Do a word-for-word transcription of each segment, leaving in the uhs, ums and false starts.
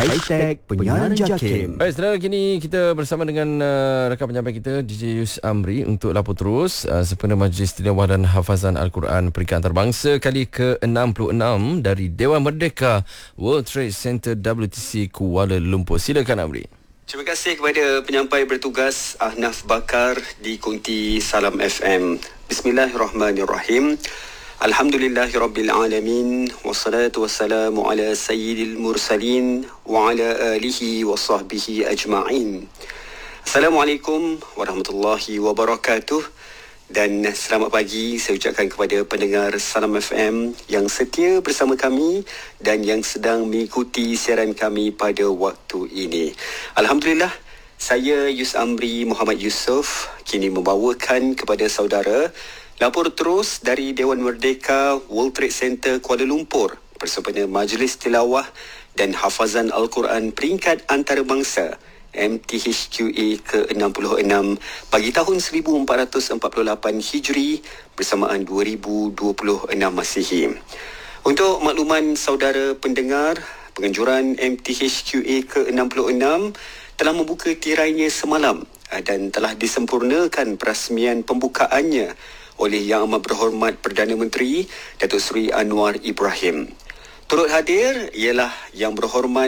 Hashtag Penyiaran Jakim. Baik, saudara, kini kita bersama dengan uh, rakan penyampai kita D J Yus Amri untuk lapor terus uh, sempena Majlis Tilawah dan Hafazan Al-Quran Peringkat Antarabangsa kali ke enam puluh enam dari Dewan Merdeka World Trade Center W T C Kuala Lumpur. Silakan Amri. Terima kasih kepada penyampai bertugas Ahnaf Bakar di Konti Salam F M. Bismillahirrahmanirrahim. Alhamdulillahirabbil alamin wassalatu wassalamu ala sayyidil mursalin wa ala alihi wa sahbihi ajma'in. Assalamualaikum warahmatullahi wabarakatuh dan selamat pagi saya ucapkan kepada pendengar Salam F M yang setia bersama kami dan yang sedang mengikuti siaran kami pada waktu ini. Alhamdulillah, saya Yus Amri Muhammad Yusof kini membawakan kepada saudara lapor terus dari Dewan Merdeka World Trade Center Kuala Lumpur bersempena Majlis Tilawah dan Hafazan Al-Quran Peringkat Antarabangsa M T H Q A ke enam puluh enam bagi tahun seribu empat ratus empat puluh lapan Hijri bersamaan dua ribu dua puluh enam Masihi. Untuk makluman saudara pendengar, penganjuran M T H Q A ke enam puluh enam telah membuka tirainya semalam dan telah disempurnakan perasmian pembukaannya oleh Yang Amat Berhormat Perdana Menteri Datuk Seri Anwar Ibrahim. Turut hadir ialah Yang Berhormat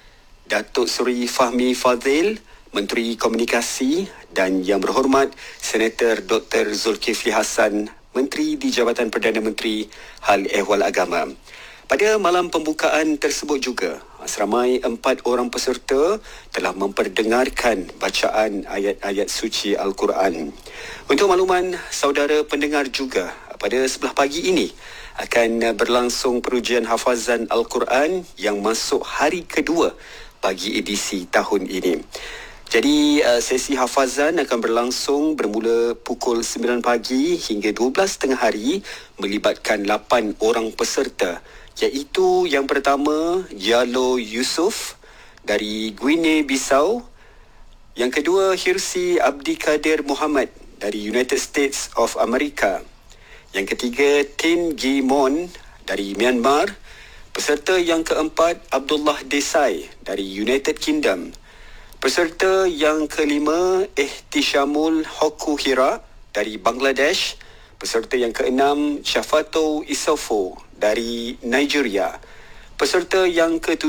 Datuk Seri Fahmi Fadzil, Menteri Komunikasi, dan Yang Berhormat Senator Doktor Zulkifli Hassan, Menteri di Jabatan Perdana Menteri Hal Ehwal Agama. Pada malam pembukaan tersebut juga, seramai empat orang peserta telah memperdengarkan bacaan ayat-ayat suci Al-Quran. Untuk makluman saudara pendengar juga, pada sebelah pagi ini akan berlangsung perujian hafazan Al-Quran yang masuk hari kedua bagi edisi tahun ini. Jadi sesi hafazan akan berlangsung bermula pukul sembilan pagi hingga dua belas tengah hari melibatkan lapan orang peserta, iaitu yang pertama Yalo Yusof dari Guinea Bissau, yang kedua Hirsi Abdi Kadir Muhammad dari United States of America, yang ketiga Tin Gimon dari Myanmar, peserta yang keempat Abdullah Desai dari United Kingdom, peserta yang kelima Ihtishamul Hokuhira dari Bangladesh, peserta yang keenam Shafato Isofo dari Nigeria, peserta yang ketujuh